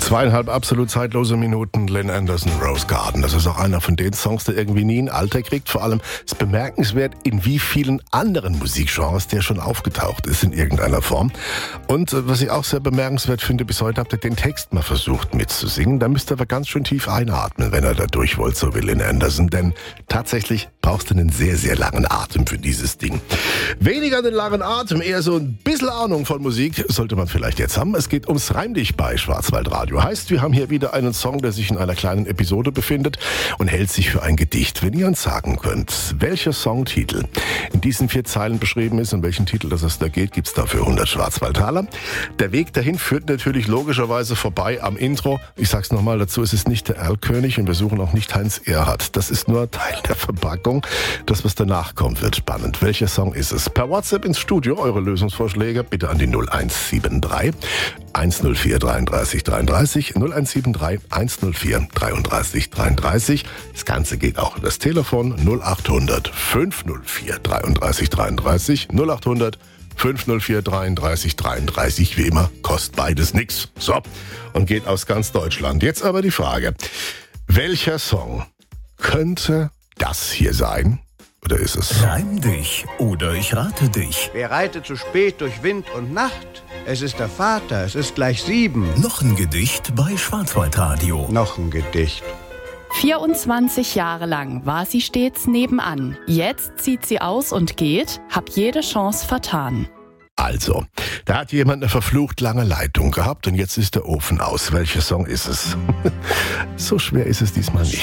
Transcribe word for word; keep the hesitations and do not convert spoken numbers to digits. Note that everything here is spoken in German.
Zweieinhalb absolut zeitlose Minuten, Lynn Anderson, Rose Garden. Das ist auch einer von den Songs, der irgendwie nie ein Alter kriegt. Vor allem ist bemerkenswert, in wie vielen anderen Musikgenres der schon aufgetaucht ist in irgendeiner Form. Und äh, was ich auch sehr bemerkenswert finde, bis heute habt ihr den Text mal versucht mitzusingen. Da müsst ihr aber ganz schön tief einatmen, wenn ihr da durch wollt, so wie Lynn Anderson. Denn tatsächlich brauchst du einen sehr, sehr langen Atem für dieses Ding. Weniger den langen Atem, eher so ein bisschen Ahnung von Musik sollte man vielleicht jetzt haben. Es geht ums Reim dich bei Schwarzwaldradio. Heißt, wir haben hier wieder einen Song, der sich in einer kleinen Episode befindet und hält sich für ein Gedicht. Wenn ihr uns sagen könnt, welcher Songtitel in diesen vier Zeilen beschrieben ist und welchen Titel das es da geht, gibt's dafür hundert Schwarzwaldtaler. Der Weg dahin führt natürlich logischerweise vorbei am Intro. Ich sag's nochmal dazu, es ist nicht der Erlkönig und wir suchen auch nicht Heinz Erhardt. Das ist nur Teil der Verpackung. Das, was danach kommt, wird spannend. Welcher Song ist es? Per WhatsApp ins Studio, eure Lösungsvorschläge bitte an die null eins sieben drei eins null vier dreiunddreißig dreiunddreißig null eins sieben drei eins null vier dreiunddreißig dreiunddreißig. Das Ganze geht auch über das Telefon null acht hundert fünf null vier dreiunddreißig dreiunddreißig null acht hundert fünf null vier dreiunddreißig dreiunddreißig. Wie immer, kostet beides nix. So, und geht aus ganz Deutschland. Jetzt aber die Frage, welcher Song könnte das hier sein? Oder ist es? Reim dich oder ich rate dich. Wer reitet zu spät durch Wind und Nacht? Es ist der Vater, es ist gleich sieben. Noch ein Gedicht bei Schwarzwaldradio. Noch ein Gedicht. vierundzwanzig Jahre lang war sie stets nebenan. Jetzt zieht sie aus und geht, hab jede Chance vertan. Also, da hat jemand eine verflucht lange Leitung gehabt und jetzt ist der Ofen aus. Welcher Song ist es? So schwer ist es diesmal nicht.